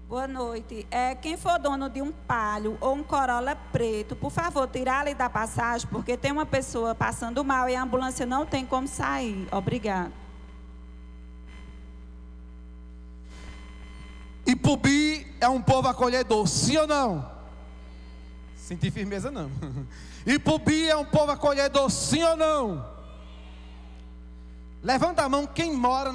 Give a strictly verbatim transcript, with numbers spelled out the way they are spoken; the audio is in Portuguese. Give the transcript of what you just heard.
Boa noite. É, quem for dono de um Palio ou um Corolla preto, por favor, tirar ali da passagem, porque tem uma pessoa passando mal e a ambulância não tem como sair. Obrigado. Ipubi é um povo acolhedor, sim ou não? Sentir firmeza não. Ipubi é um povo acolhedor, sim ou não? Levanta a mão quem mora